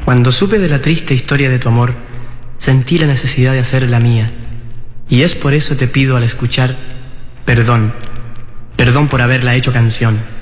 Cuando supe de la triste historia de tu amor, sentí la necesidad de hacer la mía. Y es por eso te pido al escuchar, perdón por haberla hecho canción.